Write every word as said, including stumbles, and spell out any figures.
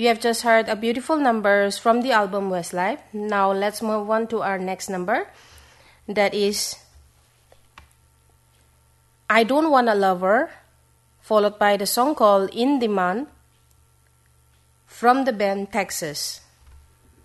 You have just heard a beautiful numbers from the album Westlife. Now let's move on to our next number. That is I Don't Want a Lover, followed by the song called In Demand from the band Texas.